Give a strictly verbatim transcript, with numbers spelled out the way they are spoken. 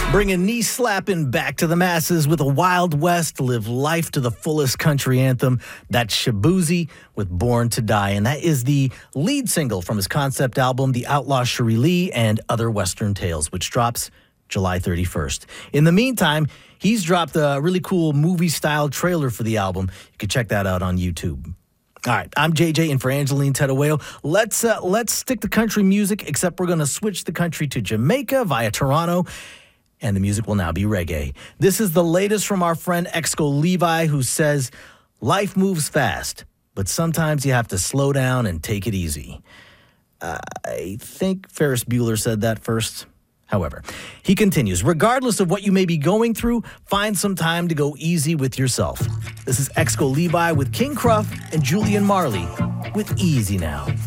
Bringing knee slapping back to the masses with a Wild West, live life to the fullest country anthem. That's Shaboozey with Born to Die. And that is the lead single from his concept album, The Outlaw Cherie Lee and Other Western Tales, which drops July thirty-first. In the meantime, he's dropped a really cool movie-style trailer for the album. You can check that out on YouTube. All right, I'm J J in for Angeline Tedawayo. Let's uh, let's stick to country music, except we're going to switch the country to Jamaica via Toronto, and the music will now be reggae. This is the latest from our friend Exco Levi, who says, life moves fast, but sometimes you have to slow down and take it easy. Uh, I think Ferris Bueller said that first. However, he continues, regardless of what you may be going through, find some time to go easy with yourself. This is Exco Levi with King Cruff and Julian Marley with Easy Now.